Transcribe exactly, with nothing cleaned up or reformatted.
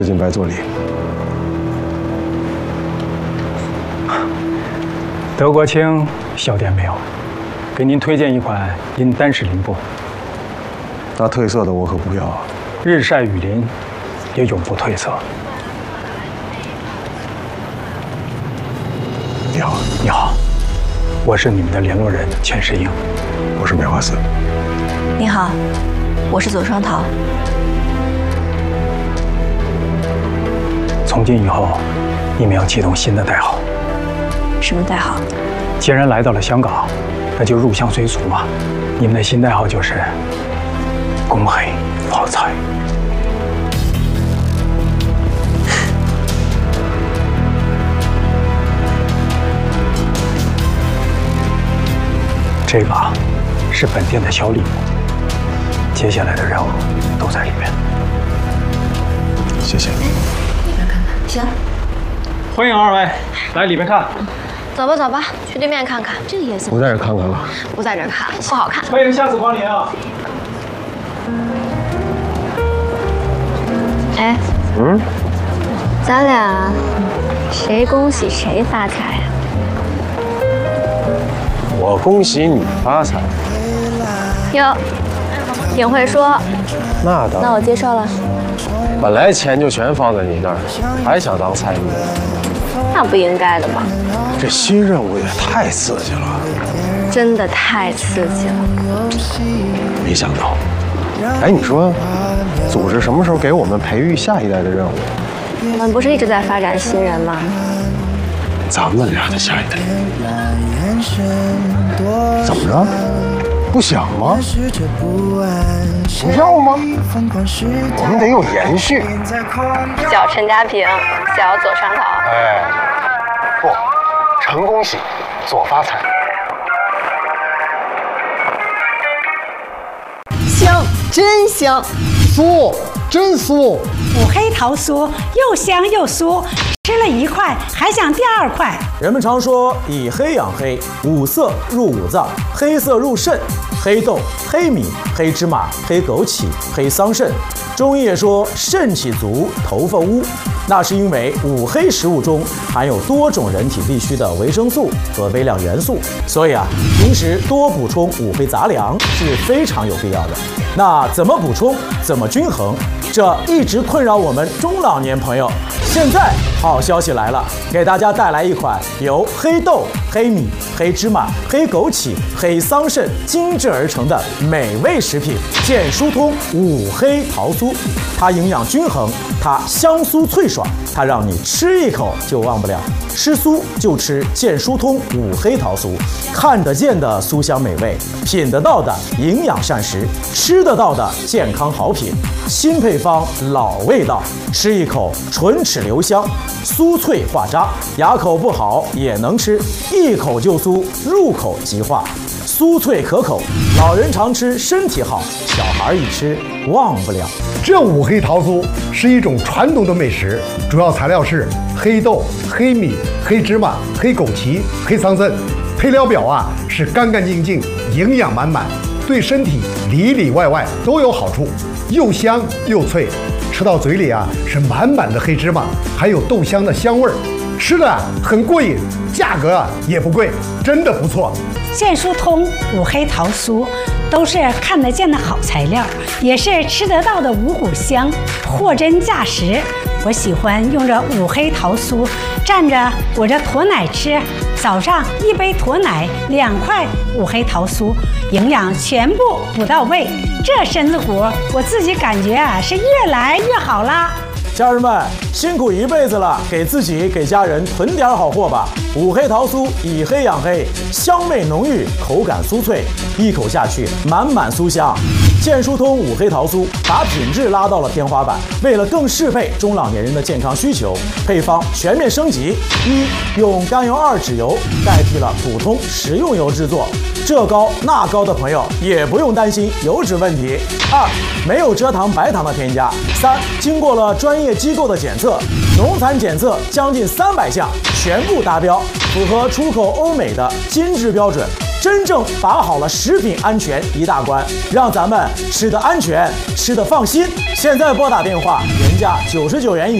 敬白作礼。 德国青小点没有，给您推荐一款因丹氏林布。 那褪色的我可不要啊！ 日晒雨淋也永不褪色。 你好， 你好，我是你们的联络人钱世英。 我是梅花四。 你好，我是左双桃。 从今以后，你们要启动新的代号。 什么代号？ 既然来到了香港，那就入乡随俗嘛。你们的新代号就是“公黑发财”。这个是本店的小礼物，接下来的任务都在里面。 谢谢。 那边看看。行。 欢迎二位来里面看。 走吧走吧，去对面看看。这个颜色。 我在这看看了。 不在这看，不好看。 欢迎下次光临啊。 哎。 嗯。 咱俩谁恭喜谁发财啊？ 我恭喜你发财。 哟，挺会说。 那当然。 那我接受了。 本来钱就全放在你那儿，还想当财迷？ 那不应该的吗？ 这新任务也太刺激了， 真的太刺激了。 没想到。哎，你说，组织什么时候给我们培育下一代的任务？ 我们不是一直在发展新人吗？ 咱们俩的下一代。怎么着？不想吗？不要吗？我们得有延续。 小陈家平，小左双桃。 哎，不，陈恭喜，左发财。 香，真香； 酥，真酥。 五黑桃酥又香又酥，吃了一块还想第二块。 人们常说以黑养黑，五色入五脏，黑色入肾，黑豆、黑米、黑芝麻、黑枸杞、黑桑葚。中医也说肾气足，头发乌，那是因为五黑食物中含有多种人体必需的维生素和微量元素，所以啊，平时多补充五黑杂粮是非常有必要的。那怎么补充，怎么均衡，这一直困扰我们中老年朋友。现在好消息来了，给大家带来一款由黑豆、黑米、黑芝麻、黑枸杞、黑桑葚精制而成的美味食品——健疏通五黑桃酥。它营养均衡，它香酥脆爽，它让你吃一口就忘不了。吃酥就吃健疏通五黑桃酥，看得见的酥香美味，品得到的营养膳食，吃得到的健康好品。新配方，老味道，吃一口唇齿留香，酥脆化渣，牙口不好也能吃，一口就酥，入口即化，酥脆可口，老人常吃身体好，小孩一吃忘不了。 这五黑桃酥是一种传统的美食，主要材料是黑豆、黑米、黑芝麻、黑枸杞、黑桑葚，配料表啊是干干净净，营养满满，对身体里里外外都有好处，又香又脆，吃到嘴里啊是满满的黑芝麻，还有豆香的香味儿，吃的很过瘾，价格啊也不贵，真的不错。 健疏通五黑桃酥都是看得见的好材料，也是吃得到的五谷香，货真价实。我喜欢用这五黑桃酥蘸着我这驼奶吃，早上一杯驼奶，两块五黑桃酥，营养全部补到位，这身子骨我自己感觉啊是越来越好啦。 家人们辛苦一辈子了，给自己给家人囤点好货吧。五黑桃酥以黑养黑，香味浓郁，口感酥脆，一口下去满满酥香。健疏通五黑桃酥把品质拉到了天花板，为了更适配中老年人的健康需求，配方全面升级：一、用甘油二酯油代替了普通食用油制作，这高那高的朋友也不用担心油脂问题；二、没有蔗糖白糖的添加；三、经过了专业机构的检测，农残检测将近三百项全部达标，符合出口欧美的精致标准。 真正把好了食品安全一大关，让咱们吃得安全，吃得放心。现在拨打电话，原价九十九元一